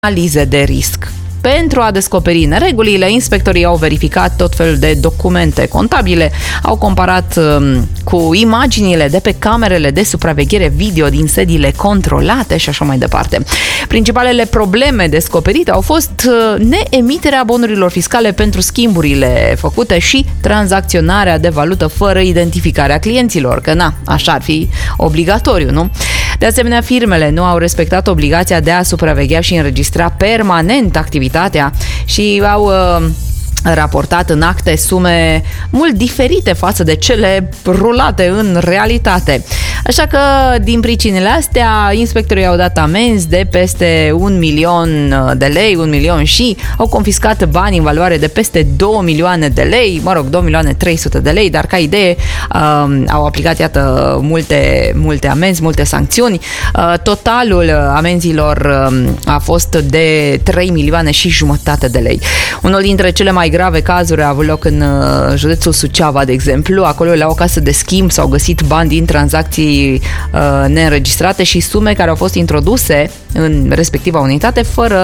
analize de risc. Pentru a descoperi neregulile, inspectorii au verificat tot felul de documente contabile, au comparat cu imaginile de pe camerele de supraveghere video din sediile controlate și așa mai departe. Principalele probleme descoperite au fost neemiterea bonurilor fiscale pentru schimburile făcute și tranzacționarea de valută fără identificarea clienților, că așa ar fi obligatoriu, nu? De asemenea, firmele nu au respectat obligația de a supraveghea și înregistra permanent activitatea și au raportat în acte sume mult diferite față de cele rulate în realitate. Așa că, din pricinile astea, inspectorii au dat amenzi de peste 1 milion de lei, 1 milion și au confiscat bani în valoare de peste 2 milioane de lei, 2 milioane 300 de lei, dar ca idee au aplicat, iată, multe amenzi, multe sancțiuni. Totalul amenzilor a fost de 3 milioane și jumătate de lei. Unul dintre cele mai grave cazuri a avut loc în județul Suceava, de exemplu. Acolo, la o casă de schimb, s-au găsit bani din tranzacții neînregistrate și sume care au fost introduse în respectiva unitate fără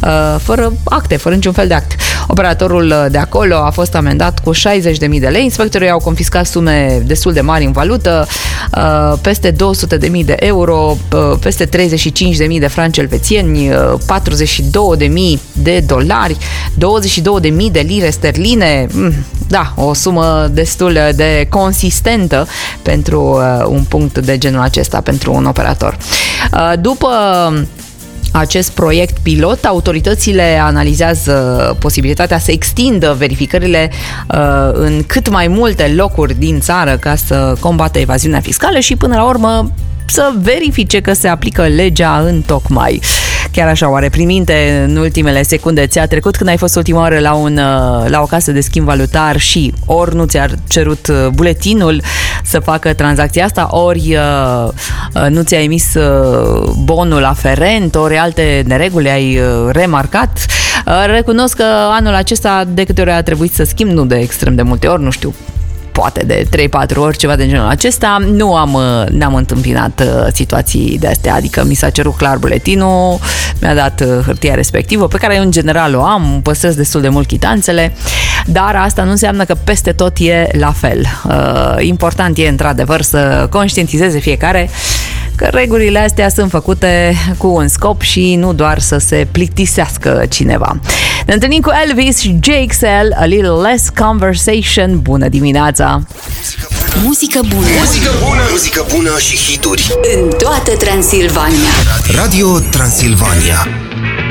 acte, fără niciun fel de act. Operatorul de acolo a fost amendat cu 60.000 de lei. Inspectorii au confiscat sume destul de mari în valută, peste 200.000 de euro, peste 35.000 de franci elvețieni, 42.000 de dolari, 22.000 de lire sterline. Da, o sumă destul de consistentă pentru un punct de genul acesta, pentru un operator. După acest proiect pilot, autoritățile analizează posibilitatea să extindă verificările în cât mai multe locuri din țară ca să combată evaziunea fiscală și până la urmă să verifice că se aplică legea întocmai. Chiar așa, oare prin minte în ultimele secunde ți-a trecut când ai fost ultima oară la o casă de schimb valutar și ori nu ți-a cerut buletinul să facă tranzacția asta, ori nu ți-a emis bonul aferent, ori alte nereguli ai remarcat? Recunosc că anul acesta de câte ori a trebuit să schimb, nu de extrem de multe ori, nu știu, poate de 3-4 ori, ceva de genul acesta, n-am întâmpinat situații de astea, adică mi s-a cerut clar buletinul, mi-a dat hârtia respectivă, pe care eu în general o am, păstrez destul de mult chitanțele, dar asta nu înseamnă că peste tot e la fel. Important e într-adevăr să conștientizeze fiecare că regulile astea sunt făcute cu un scop și nu doar să se plictisească cineva. Ne întâlnim cu Elvis și JXL, A Little Less Conversation. Bună dimineața! Muzică bună! Muzică bună! Muzică bună și hituri în toată Transilvania. Radio Transilvania.